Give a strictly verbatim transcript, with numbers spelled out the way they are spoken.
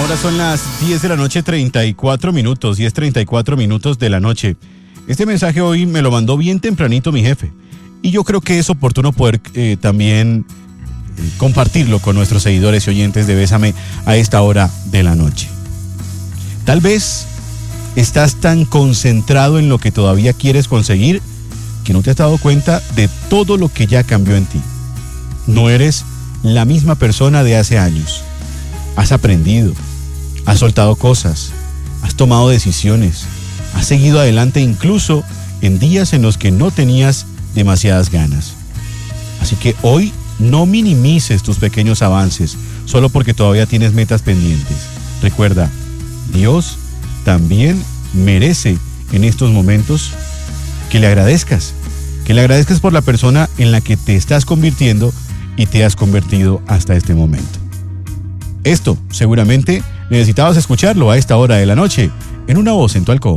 Ahora son las diez de la noche, treinta y cuatro minutos, diez treinta y cuatro minutos de la noche. Este mensaje hoy me lo mandó bien tempranito mi jefe. Y yo creo que es oportuno poder eh, también eh, compartirlo con nuestros seguidores y oyentes de Bésame a esta hora de la noche. Tal vez estás tan concentrado en lo que todavía quieres conseguir que no te has dado cuenta de todo lo que ya cambió en ti. No eres la misma persona de hace años. Has aprendido, has soltado cosas, has tomado decisiones, has seguido adelante incluso en días en los que no tenías demasiadas ganas. Así que hoy no minimices tus pequeños avances solo porque todavía tienes metas pendientes. Recuerda, Dios también merece en estos momentos que le agradezcas, que le agradezcas por la persona en la que te estás convirtiendo y te has convertido hasta este momento. Esto seguramente necesitabas escucharlo a esta hora de la noche en Una Voz en tu Alcoba.